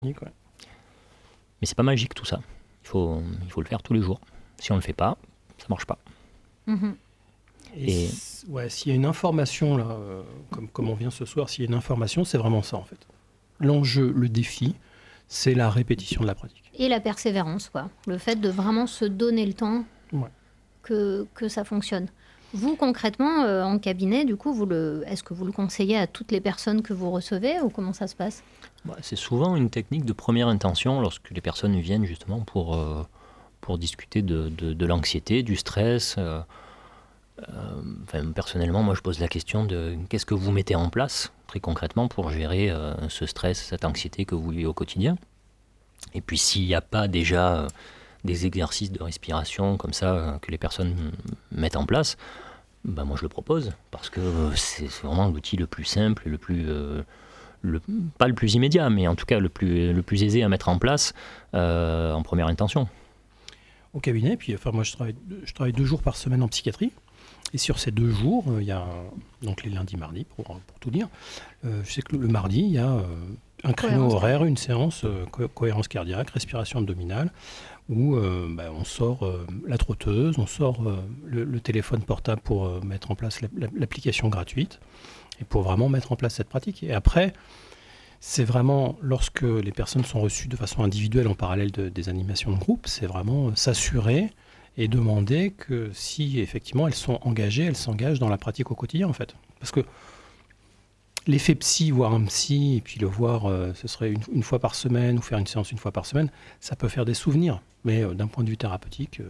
technique, ouais. Mais c'est pas magique tout ça. Il faut le faire tous les jours. Si on le fait pas, ça marche pas. Mhm. Et s'il y a une information, là, comme on vient ce soir, s'il y a une information, c'est vraiment ça en fait. L'enjeu, le défi, c'est la répétition de la pratique. Et la persévérance, quoi. Le fait de vraiment se donner le temps que ça fonctionne. Vous, concrètement, en cabinet, du coup, est-ce que vous le conseillez à toutes les personnes que vous recevez ou comment ça se passe ? C'est souvent une technique de première intention lorsque les personnes viennent justement pour discuter de l'anxiété, du stress. Personnellement, moi je pose la question de qu'est-ce que vous mettez en place très concrètement pour gérer ce stress, cette anxiété que vous vivez au quotidien. Et puis s'il n'y a pas déjà des exercices de respiration comme ça que les personnes mettent en place, moi je le propose parce que c'est vraiment l'outil le plus simple, le plus pas le plus immédiat, mais en tout cas le plus aisé à mettre en place en première intention. Au cabinet, puis moi je travaille 2 jours par semaine en psychiatrie. Et sur ces 2 jours, il y a donc les lundis, mardis, pour tout dire. Je sais que le mardi, il y a un créneau horaire, une séance cohérence cardiaque, respiration abdominale, où on sort la trotteuse, on sort le téléphone portable pour mettre en place l'application gratuite, et pour vraiment mettre en place cette pratique. Et après, c'est vraiment, lorsque les personnes sont reçues de façon individuelle en parallèle des animations de groupe, c'est vraiment s'assurer et demander que si effectivement elles sont engagées, elles s'engagent dans la pratique au quotidien en fait. Parce que l'effet psy, voir un psy, et puis le voir, ce serait une fois par semaine, ou faire une séance une fois par semaine, ça peut faire des souvenirs. Mais d'un point de vue thérapeutique,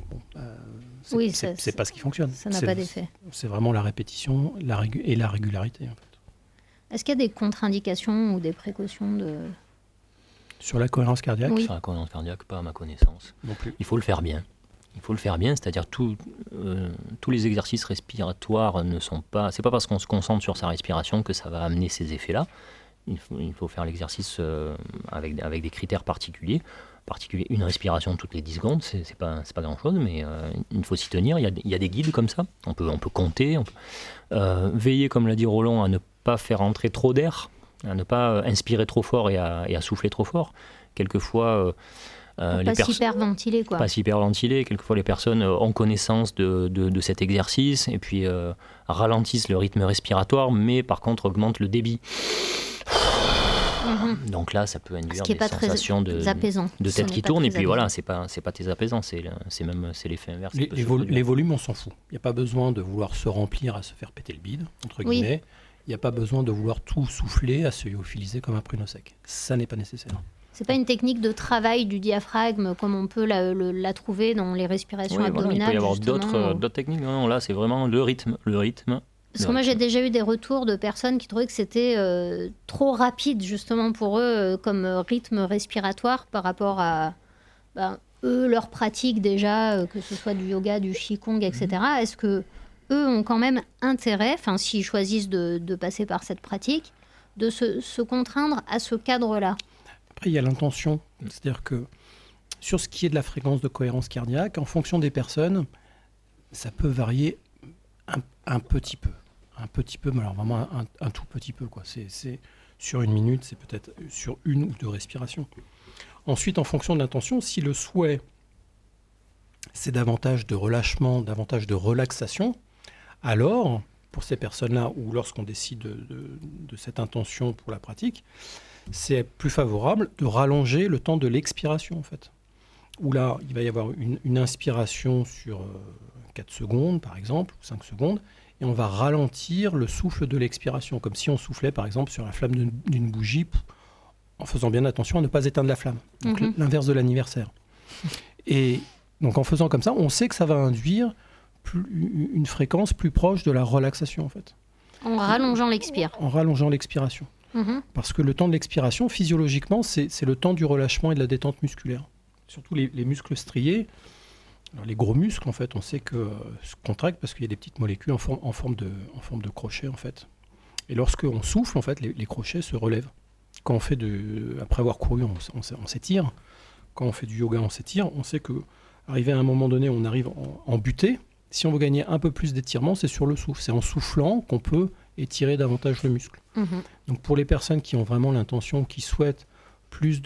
c'est pas ce qui fonctionne. Ça n'a pas d'effet. C'est vraiment la répétition et la régularité en fait. Est-ce qu'il y a des contre-indications ou des précautions sur la cohérence cardiaque ? Sur la cohérence cardiaque, pas à ma connaissance. Non plus. Il faut le faire bien. C'est-à-dire tous les exercices respiratoires ne sont pas... C'est pas parce qu'on se concentre sur sa respiration que ça va amener ces effets-là. Il faut faire l'exercice avec des critères particuliers. Une respiration toutes les 10 secondes, c'est pas grand-chose, mais il faut s'y tenir. Il y a des guides comme ça. On peut compter. Veiller, comme l'a dit Roland, à ne pas faire entrer trop d'air, à ne pas inspirer trop fort et à souffler trop fort. Quelquefois... pas s'hyperventiler, quoi. Pas s'hyperventiler. Quelquefois, les personnes ont connaissance de cet exercice et puis ralentissent le rythme respiratoire, mais par contre augmentent le débit. Donc là, ça peut induire des sensations de tête qui tourne. Et puis voilà, c'est pas très apaisant, c'est l'effet inverse. Les volumes, on s'en fout. Il n'y a pas besoin de vouloir se remplir à se faire péter le bide, entre guillemets. Il n'y a pas besoin de vouloir tout souffler à se lyophiliser comme un pruneau sec. Ça n'est pas nécessaire. C'est pas une technique de travail du diaphragme comme on peut la trouver dans les respirations abdominales. Il peut y avoir d'autres techniques. Non, là, c'est vraiment le rythme. Parce que moi, j'ai déjà eu des retours de personnes qui trouvaient que c'était trop rapide, justement, pour eux, comme rythme respiratoire par rapport à eux, leur pratique déjà, que ce soit du yoga, du qigong, etc. Est-ce que eux ont quand même intérêt, s'ils choisissent de passer par cette pratique, de se contraindre à ce cadre-là ? Après, il y a l'intention. C'est-à-dire que sur ce qui est de la fréquence de cohérence cardiaque, en fonction des personnes, ça peut varier un petit peu. Un petit peu, mais alors vraiment un tout petit peu, quoi. C'est sur 1 minute, c'est peut-être sur 1 ou 2 respirations. Ensuite, en fonction de l'intention, si le souhait, c'est davantage de relâchement, davantage de relaxation, alors, pour ces personnes-là, ou lorsqu'on décide de cette intention pour la pratique, c'est plus favorable de rallonger le temps de l'expiration, en fait. Où là, il va y avoir une inspiration sur 4 secondes, par exemple, ou 5 secondes, et on va ralentir le souffle de l'expiration, comme si on soufflait, par exemple, sur la flamme d'une bougie, en faisant bien attention à ne pas éteindre la flamme. Donc l'inverse de l'anniversaire. Et donc en faisant comme ça, on sait que ça va induire une fréquence plus proche de la relaxation, en fait. En rallongeant l'expire. En rallongeant l'expiration. Parce que le temps de l'expiration, physiologiquement, c'est le temps du relâchement et de la détente musculaire. Surtout les muscles striés. Alors, les gros muscles, en fait, on sait que se contractent parce qu'il y a des petites molécules en forme de crochet, en fait. Et lorsqu'on souffle, en fait, les crochets se relèvent. Quand on fait après avoir couru, on s'étire. Quand on fait du yoga, on s'étire. On sait qu'arrivé à un moment donné, on arrive en butée. Si on veut gagner un peu plus d'étirement, c'est sur le souffle. C'est en soufflant qu'on peut étirer davantage le muscle. Donc pour les personnes qui ont vraiment l'intention, qui souhaitent plus